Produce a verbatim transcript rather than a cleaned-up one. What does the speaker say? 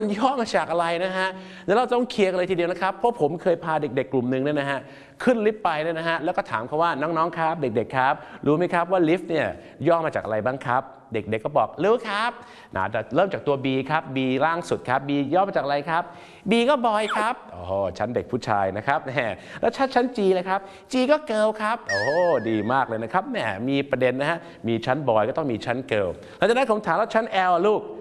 ย่อมาจากอะไรนะฮะเดี๋ยวเราต้องเคลียร์กันเลยทีเดียวนะครับเพราะผมเคยพาเด็กๆกลุ่มหนึ่งเนี่ยนะฮะขึ้นลิฟต์ไปเนี่ยนะฮะแล้วก็ถามเขาว่าน้องๆครับเด็กๆครับรู้ไหมครับว่าลิฟต์เนี่ยย่อมาจากอะไรบ้างครับเด็กๆก็บอกรู้ครับนะเริ่มจากตัว B ครับ B ล่างสุดครับ B ย่อมาจากอะไรครับ B ก็บอยครับโอ้โหชั้นเด็กผู้ชายนะครับแหมแล้วชั้นชั้น G เลยครับ G ก็เกิร์ลครับโอ้โหดีมากเลยนะครับแหมมีประเด็นนะฮะมีชั้นบอยก็ต้องมีชั้นเกิร์ลหลังจากนั้นผมถามแล้วชั้น L ลูก